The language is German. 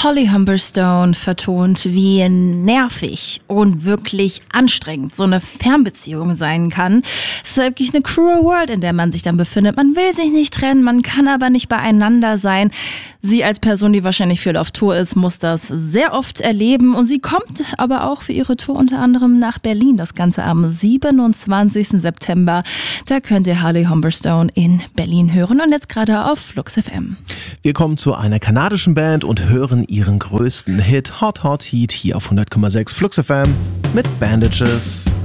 Holly Humberstone vertont, wie nervig und wirklich anstrengend so eine Fernbeziehung sein kann. Es ist wirklich eine cruel world, in der man sich dann befindet. Man will sich nicht trennen, man kann aber nicht beieinander sein. Sie als Person, die wahrscheinlich viel auf Tour ist, muss das sehr oft erleben. Und sie kommt aber auch für ihre Tour unter anderem nach Berlin. Das Ganze am 27. September. Da könnt ihr Holly Humberstone in Berlin hören und jetzt gerade auf Flux FM. Wir kommen zu einer kanadischen Band und hören ihren größten Hit Hot Hot Heat hier auf 100,6 Flux FM mit Bandages.